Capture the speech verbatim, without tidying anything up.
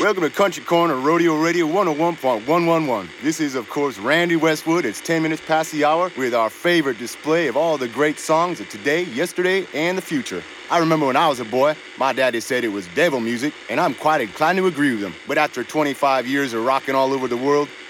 Welcome to Country Corner Rodeo Radio one oh one point one one one. This is, of course, Randy Westwood. It's ten minutes past the hour with our favorite display of all the great songs of today, yesterday, and the future. I remember when I was a boy, my daddy said it was devil music, and I'm quite inclined to agree with him. But after twenty-five years of rocking all over the world,